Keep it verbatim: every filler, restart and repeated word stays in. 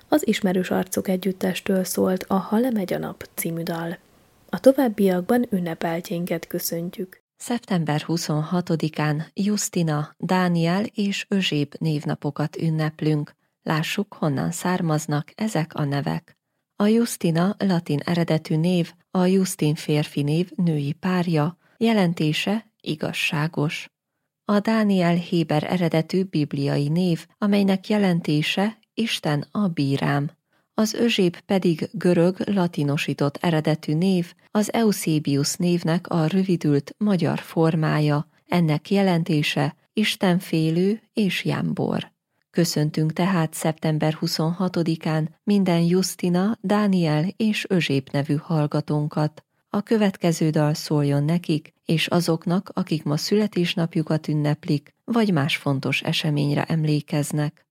Az Ismerős Arcok együttestől szólt a Ha lemegy a nap című dal. A továbbiakban ünnepeltjénket köszöntjük. szeptember huszonhatodikán Jusztina, Dániel és Özséb névnapokat ünneplünk. Lássuk, honnan származnak ezek a nevek. A Jusztina latin eredetű név, a Justin férfi név női párja, jelentése igazságos. A Dániel héber eredetű bibliai név, amelynek jelentése Isten a bírám. Az Özséb pedig görög latinosított eredetű név, az Eusebius névnek a rövidült magyar formája, ennek jelentése istenfélő és jámbor. Köszöntünk tehát szeptember huszonhatodikán minden Jusztina, Dániel és Özséb nevű hallgatónkat. A következő dal szóljon nekik, és azoknak, akik ma születésnapjukat ünneplik, vagy más fontos eseményre emlékeznek.